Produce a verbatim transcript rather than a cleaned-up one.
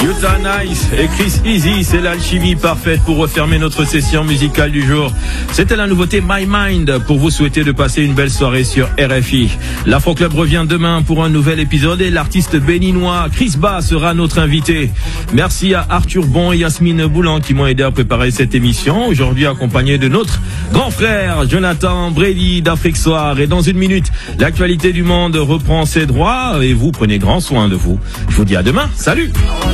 Utah Nice et Chris Easy, c'est l'alchimie parfaite pour refermer notre session musicale du jour. C'était la nouveauté My Mind pour vous souhaiter de passer une belle soirée sur R F I. L'Afro Club revient demain pour un nouvel épisode et l'artiste béninois Chris Ba sera notre invité. Merci à Arthur Bon et Yasmine Boulan qui m'ont aidé à préparer cette émission. Aujourd'hui accompagné de notre grand frère Jonathan Brady d'Afrique Soir. Et dans une minute, l'actualité du monde reprend ses droits et vous prenez grand soin de vous. Je vous dis à demain. Salut!